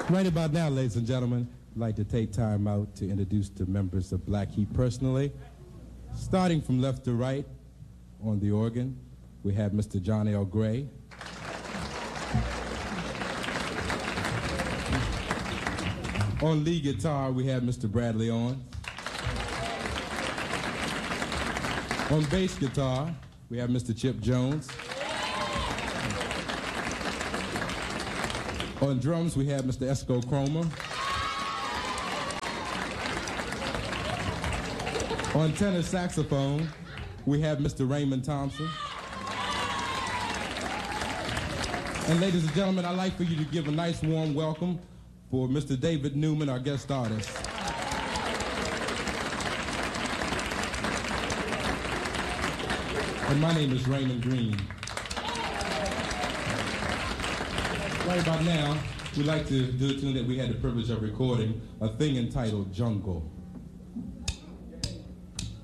Right about now, ladies and gentlemen, I'd like to take time out to introduce the members of Black Heat personally. Starting from left to right on the organ, we have Mr. John L. Gray. On lead guitar, we have Mr. Bradley Owens. On bass guitar, we have Mr. Chip Jones. On drums, we have Mr. Esco Cromer. On tenor saxophone, we have Mr. Raymond Thompson. And ladies and gentlemen, I'd like for you to give a nice warm welcome for Mr. David Newman, our guest artist. And my name is Raymond Green. Right about now, we'd like to do a tune that we had the privilege of recording, a thing entitled Jungle.